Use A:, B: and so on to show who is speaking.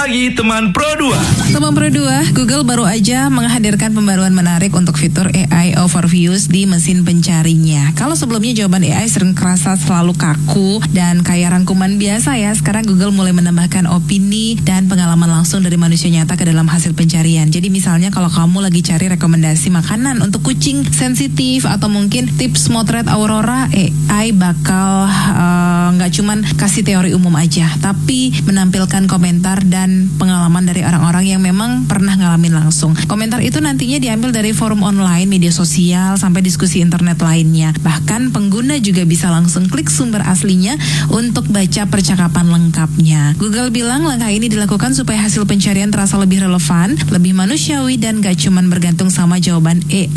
A: pagi teman Pro 2.
B: Teman Pro 2, Google baru aja menghadirkan pembaruan menarik untuk fitur AI Overviews di mesin pencarinya. Kalau sebelumnya jawaban AI sering kerasa selalu kaku dan kayak rangkuman biasa ya, sekarang Google mulai menambahkan opini dan pengalaman langsung dari manusia nyata ke dalam hasil pencarian. Jadi misalnya kalau kamu lagi cari rekomendasi makanan untuk kucing sensitif atau mungkin tips motret Aurora, AI bakal nggak cuman kasih teori umum aja, tapi menampilkan komentar dan pengalaman dari orang-orang yang memang pernah ngalamin langsung. Komentar itu nantinya diambil dari forum online, media sosial, sampai diskusi internet lainnya. Bahkan pengguna juga bisa langsung klik sumber aslinya untuk baca percakapan lengkapnya. Google bilang langkah ini dilakukan supaya hasil pencarian terasa lebih relevan, lebih manusiawi, dan gak cuman bergantung sama jawaban